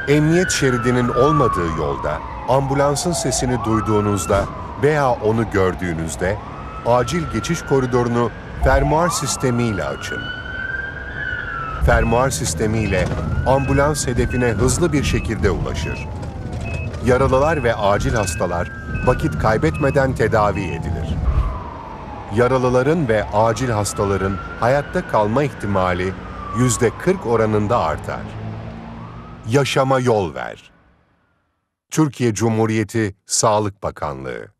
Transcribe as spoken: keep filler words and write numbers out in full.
Emniyet şeridinin olmadığı yolda, ambulansın sesini duyduğunuzda veya onu gördüğünüzde, acil geçiş koridorunu fermuar sistemiyle açın. Fermuar sistemiyle ambulans hedefine hızlı bir şekilde ulaşır. Yaralılar ve acil hastalar vakit kaybetmeden tedavi edilir. Yaralıların ve acil hastaların hayatta kalma ihtimali yüzde kırk oranında artar. Yaşama yol ver. Türkiye Cumhuriyeti Sağlık Bakanlığı.